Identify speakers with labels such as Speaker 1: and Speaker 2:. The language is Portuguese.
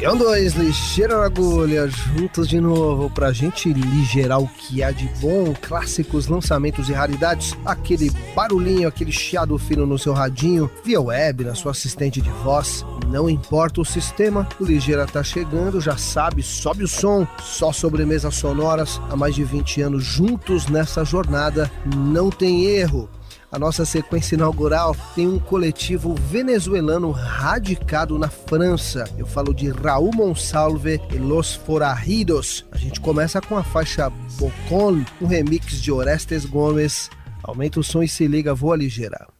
Speaker 1: São dois, ligeira na agulha, juntos de novo pra gente ligeirar o que há de bom, clássicos, lançamentos e raridades, aquele barulhinho, aquele chiado fino no seu radinho, via web, na sua assistente de voz, não importa o sistema, o Ligeira tá chegando, já sabe, sobe o som, só sobremesas sonoras, há mais de 20 anos juntos nessa jornada, não tem erro. A nossa sequência inaugural tem um coletivo venezuelano radicado na França. Eu falo de Raul Monsalve e Los Forajidos. A gente começa com a faixa Bocón, um remix de Orestes Gomes. Aumenta o som e se liga, voa ligeira.